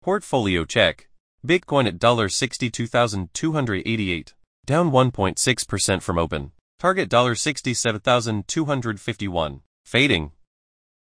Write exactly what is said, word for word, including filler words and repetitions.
Portfolio check. Bitcoin at sixty-two thousand two hundred eighty-eight dollars, down one point six percent from open. Target sixty-seven thousand two hundred fifty-one. Fading.